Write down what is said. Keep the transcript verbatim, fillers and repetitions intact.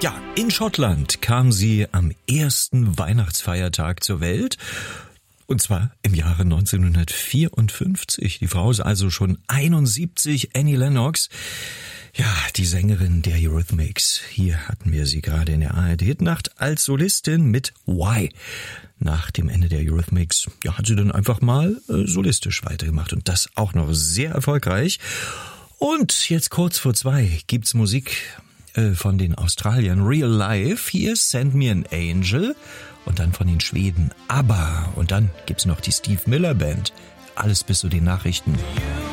Ja, in Schottland kam sie am ersten Weihnachtsfeiertag zur Welt. Und zwar im Jahre neunzehnhundertvierundfünfzig. Die Frau ist also schon einundsiebzig, Annie Lennox. Ja, die Sängerin der Eurythmics. Hier hatten wir sie gerade in der A R D-Hitnacht als Solistin mit Why. Nach dem Ende der Eurythmics ja, hat sie dann einfach mal äh, solistisch weitergemacht. Und das auch noch sehr erfolgreich. Und jetzt kurz vor zwei gibt's Musik äh, von den Australiern Real Life. Hier ist Send Me an Angel. Und dann von den Schweden ABBA. Und dann gibt's noch die Steve Miller Band. Alles bis zu den Nachrichten.